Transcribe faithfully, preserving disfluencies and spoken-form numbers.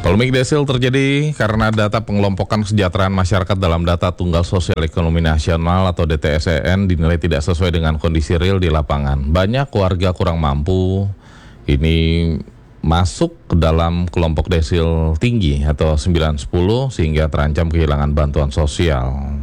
Polemik desil terjadi karena data pengelompokan kesejahteraan masyarakat dalam data Tunggal Sosial Ekonomi Nasional atau D T S E N dinilai tidak sesuai dengan kondisi real di lapangan. Banyak warga kurang mampu ini masuk ke dalam kelompok desil tinggi atau sembilan sepuluh sehingga terancam kehilangan bantuan sosial.